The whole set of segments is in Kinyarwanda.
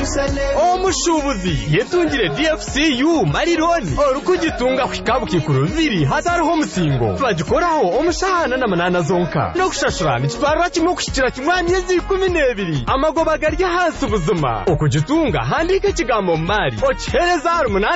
omushubuzi yetungire DFCU marironi orukugitunga kwikabu kikuruviri hatariho omusingo bagikoraho omushahana na manana zonka no kushashura nikitwarwa kimwe kushikira kimwe myezi 12 amagoba garya hasi ubuzima okugitunga handika ikigambo mari okihereza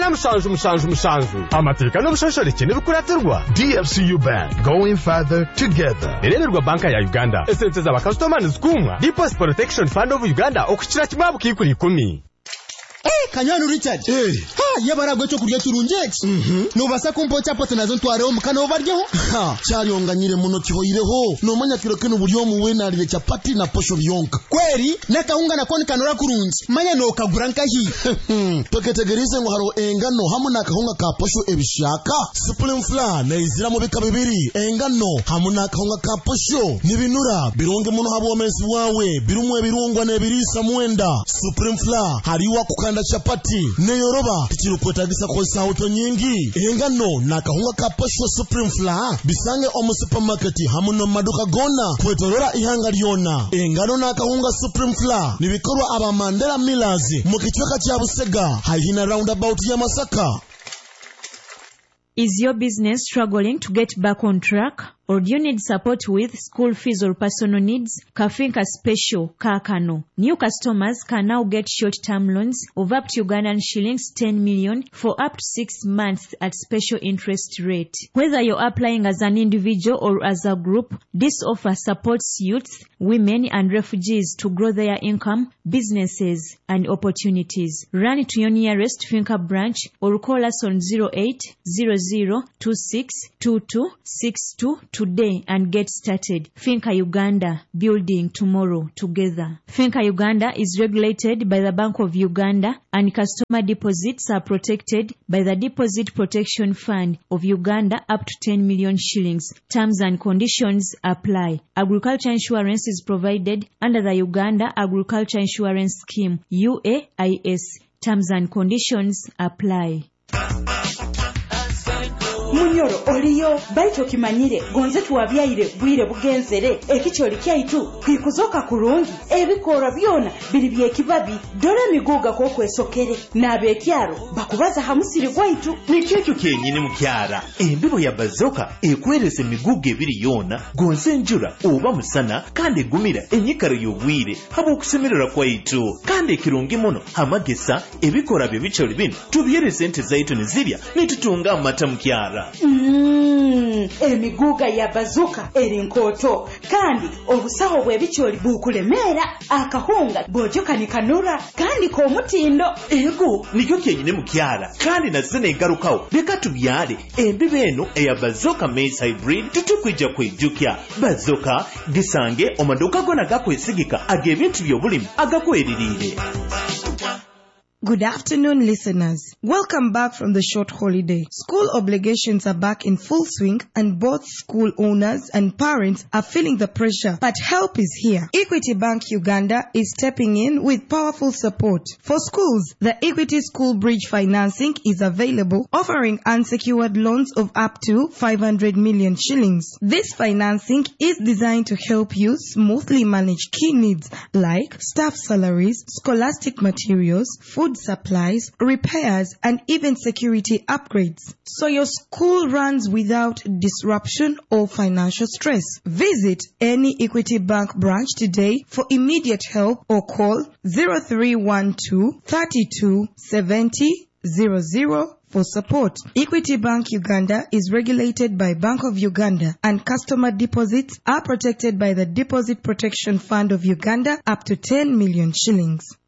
8 amateka n'ubushoshorekene n'ibikuratirwa. DFCU Bank, going further together. Iremerwa banka ya Uganda esente z'abakastomani zikumwa Deposit Protection Fund of Uganda okushikira kimwe abukikuri 10. Kanyanu Richard. Yabaragwe cyo kurya turunjex. No basa kumpocha pote nazo ntwareho mukano baryeho. Cyari onganyire muno kihoyireho. No manya kiroke no buryo muwe narire chapati na posho byonka. Kweri nakahunga nakoni kanora kurunji. Manya no kagura nkahi. Toketegerize ngo haro engano hamwe nakahunga ka posho ebishaka. Supreme Flour na izira mu bika bibiri. Engano hamwe nakahunga ka posho nibinura bironge muno habo mensi wawe birumwe birungwa ne birisa mwenda. Supreme Flour hariwa kukanda chapati ne yoroba tikirukwetagisa kosa auto nyingi. Engano nakahunga ka posho Supreme Flour bisange omu supermarket hamuno maduka gona kwetorora ihanga lyona. Engano nakahunga Supreme Flour nibikorwa aba Mandela Millers mu kichweka cya Busega hayina roundabout ya Masaka. Is your business struggling to get back on track? Or do you need support with school fees or personal needs? Kafinka Special Kakano. New customers can now get short-term loans of up to Ugandan shillings 10 million for up to 6 months at special interest rate. Whether you're applying as an individual or as a group, this offer supports youth, women and refugees to grow their income, businesses and opportunities. Run to your nearest Finka branch or call us on 0800262262 today and get started. Finka Uganda, building tomorrow together. Finka Uganda is regulated by the Bank of Uganda and customer deposits are protected by the Deposit Protection Fund of Uganda up to 10 million shillings. Terms and conditions apply. Agriculture insurance is provided under the Uganda Agriculture Insurance Scheme, UAIS. Terms and conditions apply. Munyoro oliyo baito kimanyire gonze tuwabyaire bwire bugenzere ekicholi kyaitu kwikuzoka kurungi ebikora byona biri byekibabi dore miguga ko kwesokere nabekyaro bakubaza hamusiri gwaitu nikyo kenyine mukyara embibo ya bazoka ekwerese miguga ebiri yona gonze njura oba musana kandi gumira enyikaro yobwire habo okusemerera kwaitu kandi kirungi muno hamagesa ebikora bye bicholi bino tubyere sente zaitu nizirya nitutunga amata mukyara. Emiguga ya bazuka erinkoto kandi obusaho bwe bicholi bukulemera akahunga bojoka nikanura kandi ko mutindo ego nikyo kenyine mukyara kandi nazene garukawo beka tubyale embibeno eya bazoka maize hybrid tutukwijja kwijukya bazoka gisange omaduka gona gakwesigika agebintu byobulimi agakweririre. Good afternoon, listeners. Welcome back from the short holiday. School obligations are back in full swing and both school owners and parents are feeling the pressure, but help is here. Equity Bank Uganda is stepping in with powerful support. For schools, the Equity School Bridge financing is available, offering unsecured loans of up to 500 million shillings. This financing is designed to help you smoothly manage key needs like staff salaries, scholastic materials, food supplies, repairs, and even security upgrades, so your school runs without disruption or financial stress. Visit any Equity Bank branch today for immediate help or call 0312 32 70 00 for support. Equity Bank Uganda is regulated by Bank of Uganda and customer deposits are protected by the Deposit Protection Fund of Uganda up to 10 million shillings.